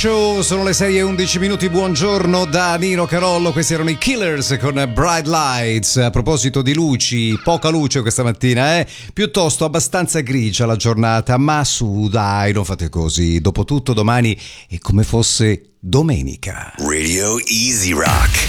Sono le 6:11, buongiorno da Nino Carollo, questi erano i Killers con Bright Lights. A proposito di luci, poca luce questa mattina, piuttosto abbastanza grigia la giornata, ma su dai, non fate così, dopotutto domani è come fosse domenica. Radio Easy Rock.